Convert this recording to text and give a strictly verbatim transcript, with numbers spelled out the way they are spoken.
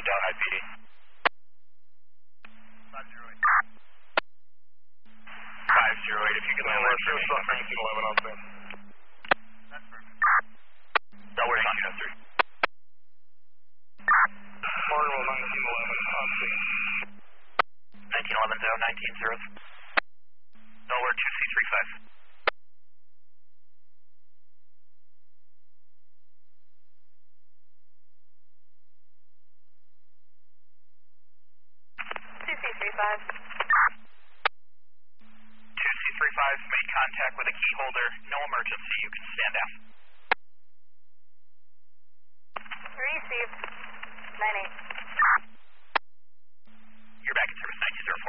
Delhi P D. five zero eight. five zero eight, if you could land We're that for still me. suffering team eleven on scene. That's perfect. Delaware Manchester. Martinville nineteen eleven on scene. nineteen eleven zero, nineteen zero. Delaware two C three five. two C three five. two C three five, made contact with a key holder. No emergency, you can stand down. Received. nine eight. You're back in service, nineteen zero four.